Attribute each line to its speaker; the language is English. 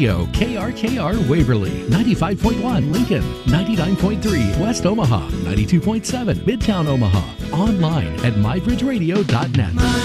Speaker 1: Radio, KRKR Waverly, 95.1 Lincoln, 99.3 West Omaha, 92.7 Midtown Omaha. Online at mybridgeradio.net.